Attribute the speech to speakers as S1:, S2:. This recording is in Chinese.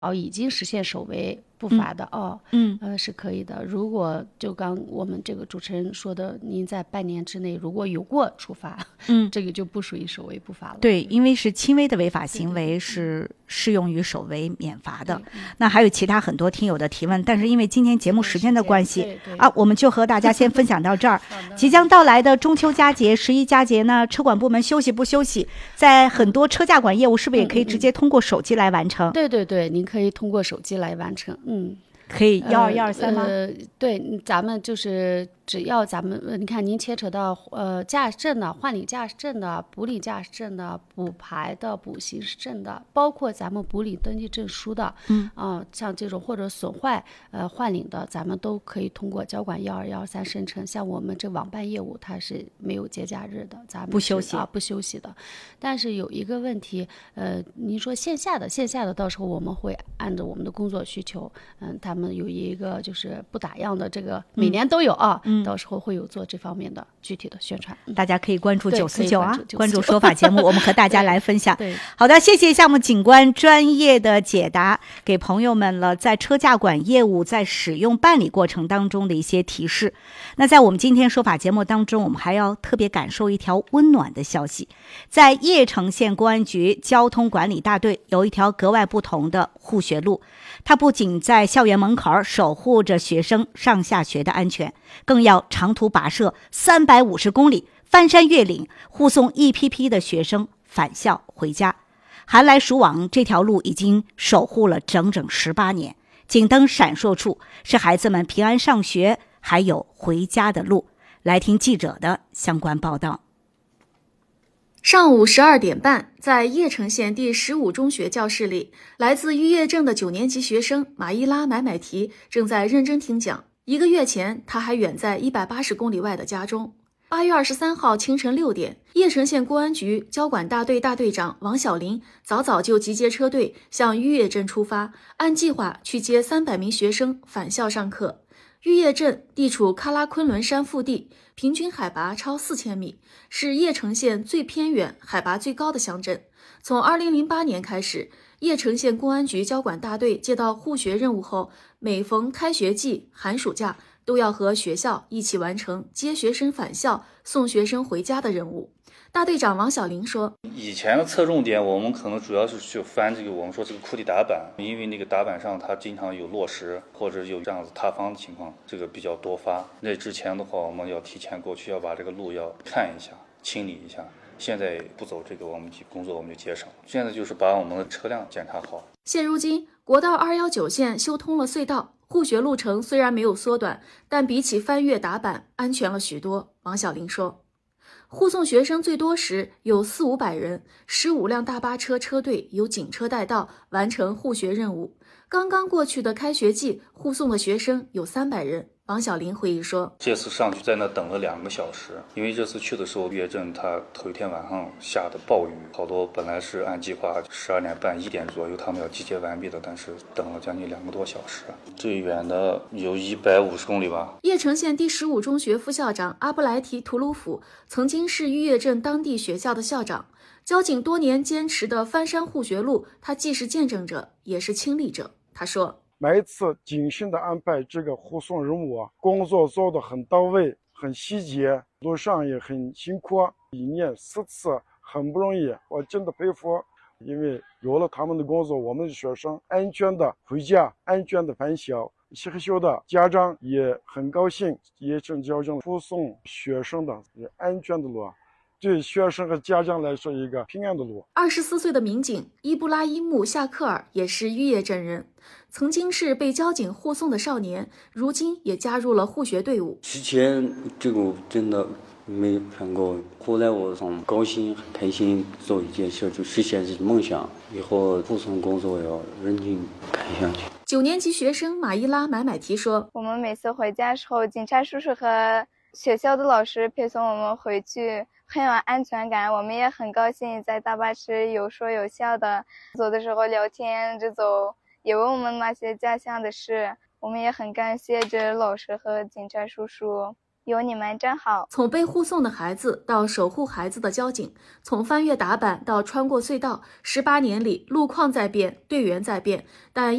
S1: 已经实现首位不罚的是可以的。如果就刚我们这个主持人说的，您在半年之内如果有过处罚，这个就不属于首位不罚了。
S2: 对，因为是轻微的违法行为是适用于首位免罚的。那还有其他很多听友的提问，但是因为今天节目时间的关系我们就和大家先分享到这儿。即将到来的中秋佳节、11佳节呢，车管部门休息不休息？在很多车驾管业务是不是也可以直接通过手机来完成？
S1: 对对对，您可以通过手机来完成。
S2: 可以12123吗？
S1: 对，咱们就是只要咱们你看您牵扯到驾驶证的、换领驾驶证的、补领驾驶证的、补牌的、补行驶证的，包括咱们补领登记证书的，像这种或者损坏换领的，咱们都可以通过交管12123申请。像我们这网办业务它是没有节假日的，咱们
S2: 不休息
S1: 不休息的。但是有一个问题，您说线下的，到时候我们会按照我们的工作需求，他们有一个就是不打烊的，这个每年都有到时候会有做这方面的具体的宣传。
S2: 大家可以关注949关注
S1: 949
S2: 说法节目，我们和大家来分享。
S1: 对，
S2: 好的，谢谢项目警官专业的解答，给朋友们了在车驾管业务在使用办理过程当中的一些提示。那在我们今天说法节目当中，我们还要特别感受一条温暖的消息，在邺城县公安局交通管理大队有一条格外不同的护学路，它不仅在校园门口守护着学生上下学的安全，更要长途跋涉350公里，翻山越岭，护送一批批的学生返校回家。寒来暑往，这条路已经守护了整整18年，警灯闪烁处是孩子们平安上学还有回家的路。来听记者的相关报道。
S3: 上午12点半，在邺城县第15中学教室里，来自玉叶镇的9年级学生马伊拉买提正在认真听讲。1个月前，他还远在180公里外的家中。8月23号清晨6点，邺城县公安局交管大队大队长王小林早早就集结车队向玉叶镇出发，按计划去接300名学生返校上课。玉叶镇地处喀拉昆仑山腹地，平均海拔超4000米，是邺城县最偏远、海拔最高的乡镇。从2008年开始，邺城县公安局交管大队接到护学任务后，每逢开学季、寒暑假，都要和学校一起完成接学生返校、送学生回家的任务。大队长王小林说，
S4: 以前的侧重点我们可能主要是去翻这个我们说这个库地打板，因为那个打板上它经常有落石或者有这样子塌方的情况，这个比较多发。那之前的话我们要提前过去，要把这个路要看一下，清理一下。现在不走这个我们工作我们就节省，现在就是把我们的车辆检查好。
S3: 现如今国道219线修通了隧道，护学路程虽然没有缩短，但比起翻越打板安全了许多。王小林说，护送学生最多时有400-500人，15辆大巴车车队由警车带到，完成护学任务。刚刚过去的开学季，护送的学生有300人。王小林回忆说，
S4: 这次上去在那等了2个小时，因为这次去的时候玉叶镇它头一天晚上下的暴雨，好多本来是按计划12点半1点左右他们要集结完毕的，但是等了将近2个多小时。最远的有150公里吧。
S3: 邺城县第15中学副校长阿布莱提图鲁甫曾经是玉叶镇当地学校的校长，交警多年坚持的翻山护学路，他既是见证者也是亲历者。他说，
S5: 每一次精心的安排这个护送任务工作做得很到位，很细节，路上也很辛苦，1年4次，很不容易，我真的佩服。因为有了他们的工作，我们的学生安全的回家，安全的返校，学校的家长也很高兴，也正矫正护送学生的安全的路，对学生和家长来说一个平安的路。
S3: 24岁的民警伊布拉伊木夏克尔也是玉叶镇人，曾经是被交警护送的少年，如今也加入了护学队伍。
S6: 之前这个真的没想过，后来我很高兴很开心，做一件事就实现这个梦想，以后护送工作要认真干下去。
S3: 9年级学生马伊拉买提说，
S7: 我们每次回家时候，警察叔叔和学校的老师陪送我们回去，很有安全感。我们也很高兴在大巴车有说有笑的，走的时候聊天着走，也问我们那些家乡的事。我们也很感谢这老师和警察叔叔。 有你们真好。
S3: 从被护送的孩子到守护孩子的交警，从翻越打板到穿过隧道，18年里路况在变，队员在变，但